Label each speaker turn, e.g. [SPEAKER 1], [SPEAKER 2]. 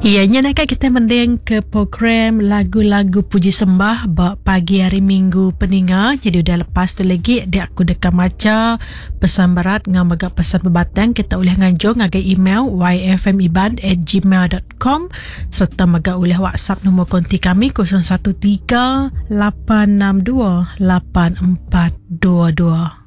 [SPEAKER 1] Ianya nak kita mendeng ke program lagu-lagu puji sembah pagi hari Minggu peninga. Jadi udah lepas tu lagi dia aku dekat maca pesan berat ngam agak pesan berbatang kita boleh ngajo ngagai email yfmiban@gmail.com serta maga boleh WhatsApp nombor konti kami 013 862 8422.